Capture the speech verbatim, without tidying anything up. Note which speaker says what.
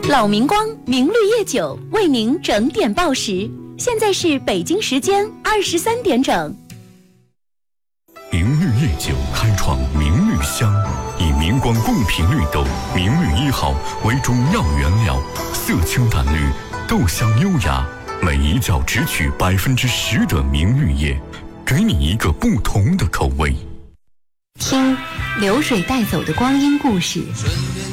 Speaker 1: 老明光明绿叶酒为您整点报时，现在是北京时间二十三点整。
Speaker 2: 明绿叶酒开创明绿香，以明光贡品绿豆明绿一号为主要原料，色清淡绿，豆香优雅，每一窖只取百分之十的明绿叶，给你一个不同的口味。
Speaker 1: 听流水带走的光阴故事，